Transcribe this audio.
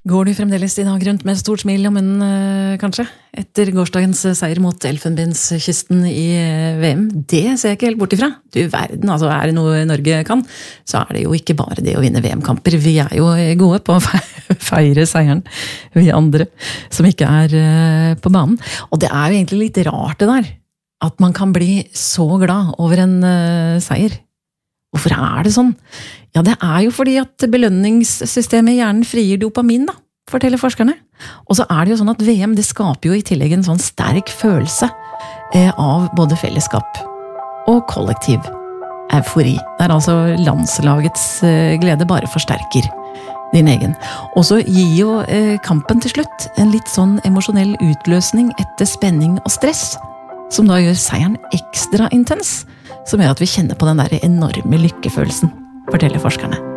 Går du fremdeles I dag rundt med stort smil om munnen, kanskje? Etter gårsdagens seier mot Elfenbenskysten I VM? Det ser jeg ikke helt bort ifra. Du verden, altså det noe Norge kan, så det jo ikke bare det å vinne VM-kamper. Vi jo gode på å feire seieren, vi andre, som ikke på banen. Og det jo egentlig litt rart det der, at man kan bli så glad over en seier. Hvorfor det sånn? Ja, det jo fordi at belønningssystemet I hjernen frigjør dopamin, da, forteller forskerne. Og så det jo sånn at VM, det skaper jo I tillegg en sånn sterk følelse av både fellesskap og kollektiv eufori. Der altså landslagets glede bare forsterker din egen. Og så gir jo kampen til slutt en litt sånn emosjonell utløsning etter spenning og stress, som da gjør seieren ekstra intens, som gjør at vi kjenner på den der enorme lykkefølelsen, forteller forskerne.